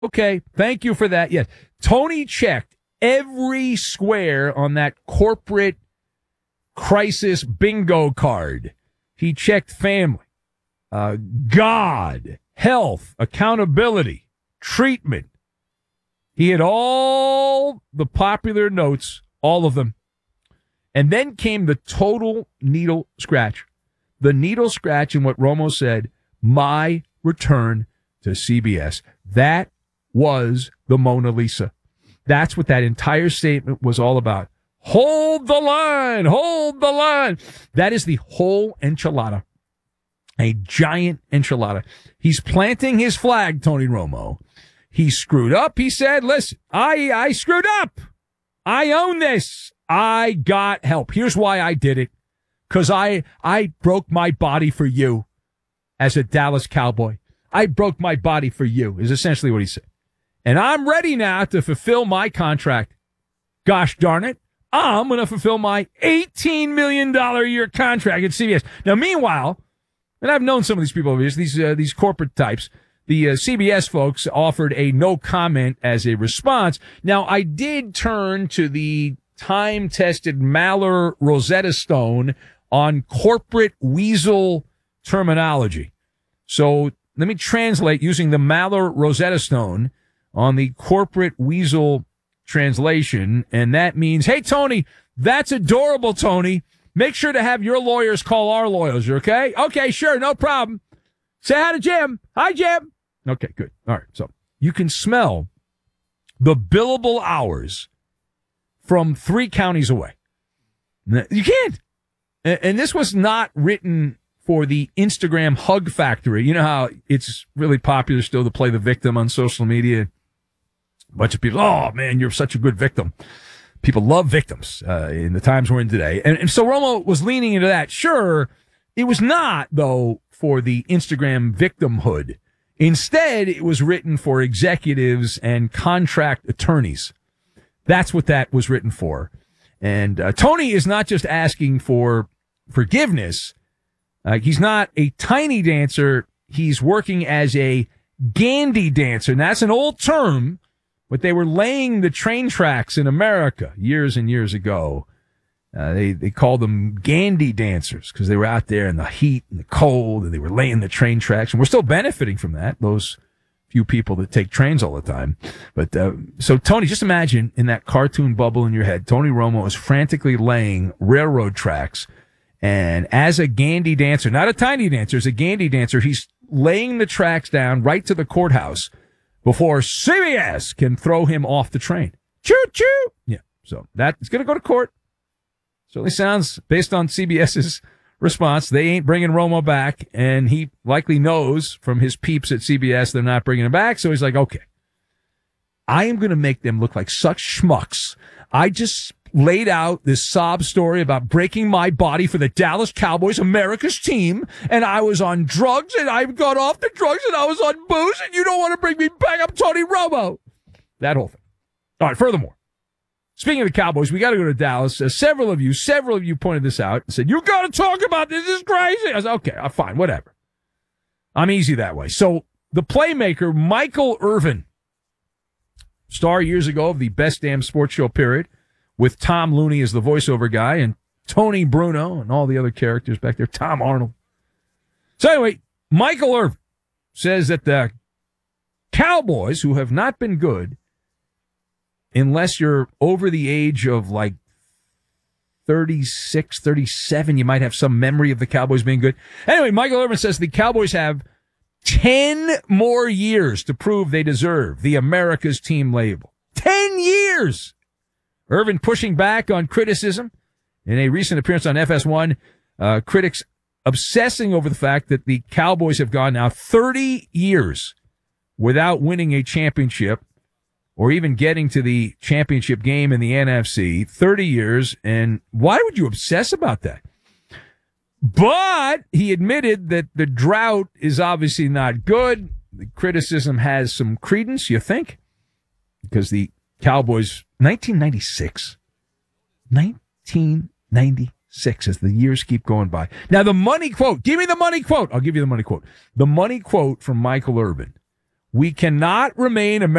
Okay, thank you for that. Yes, Tony checked every square on that corporate crisis bingo card. He checked family, God, health, accountability, treatment. He had all the popular notes, all of them. And then came the total needle scratch. The needle scratch in what Romo said, my return to CBS. That was the Mona Lisa. That's what that entire statement was all about. Hold the line. Hold the line. That is the whole enchilada. A giant enchilada. He's planting his flag, Tony Romo. He screwed up. He said, listen, I screwed up. I own this. I got help. Here's why I did it. Because I broke my body for you as a Dallas Cowboy. I broke my body for you, is essentially what he said. And I'm ready now to fulfill my contract. Gosh darn it. I'm going to fulfill my $18 million a year contract at CBS. Now, meanwhile, and I've known some of these people over here, these corporate types, the CBS folks offered a no comment as a response. Now, I did turn to the time-tested Maller Rosetta Stone on corporate weasel terminology. So let me translate using the Maller Rosetta Stone on the corporate weasel translation, and that means, hey, Tony, that's adorable, Tony. Make sure to have your lawyers call our lawyers, okay? Okay, sure, no problem. Say hi to Jim. Hi, Jim. Okay, good. All right, so you can smell the billable hours from 3 counties away. You can't. And this was not written for the Instagram hug factory. You know how it's really popular still to play the victim on social media? A bunch of people, oh, man, you're such a good victim. People love victims in the times we're in today. And so Romo was leaning into that. Sure, it was not, though, for the Instagram victimhood. Instead, it was written for executives and contract attorneys. That's what that was written for. And Tony is not just asking for forgiveness. He's not a tiny dancer. He's working as a Gandhi dancer. And that's an old term, but they were laying the train tracks in America years and years ago. They called them Gandhi dancers because they were out there in the heat and the cold, and they were laying the train tracks. And we're still benefiting from that, those few people that take trains all the time. But so, Tony, just imagine in that cartoon bubble in your head, Tony Romo is frantically laying railroad tracks. And as a Gandhi dancer, not a tiny dancer, as a Gandhi dancer, he's laying the tracks down right to the courthouse before CBS can throw him off the train. Choo-choo! Yeah, so that's going to go to court. Certainly sounds, based on CBS's response, they ain't bringing Romo back, and he likely knows from his peeps at CBS they're not bringing him back, so he's like, okay, I am going to make them look like such schmucks. I just laid out this sob story about breaking my body for the Dallas Cowboys, America's team, and I was on drugs, and I got off the drugs, and I was on booze, and you don't want to bring me back. I'm Tony Romo. That whole thing. All right, furthermore, speaking of the Cowboys, we got to go to Dallas. Several of you pointed this out and said, you got to talk about this. This is crazy. I was okay, fine, whatever. I'm easy that way. So the playmaker, Michael Irvin, star years ago of the Best Damn Sports Show period, with Tom Looney as the voiceover guy and Tony Bruno and all the other characters back there, Tom Arnold. So anyway, Michael Irvin says that the Cowboys, who have not been good, unless you're over the age of like 36, 37, you might have some memory of the Cowboys being good. Anyway, Michael Irvin says the Cowboys have 10 more years to prove they deserve the America's team label. 10 years! Irvin pushing back on criticism in a recent appearance on FS1. Critics obsessing over the fact that the Cowboys have gone now 30 years without winning a championship or even getting to the championship game in the NFC. 30 years, and why would you obsess about that? But he admitted that the drought is obviously not good. The criticism has some credence, you think? Because the Cowboys, 1996, as the years keep going by. Now, the money quote, give me the money quote. I'll give you the money quote. The money quote from Michael Irvin We cannot remain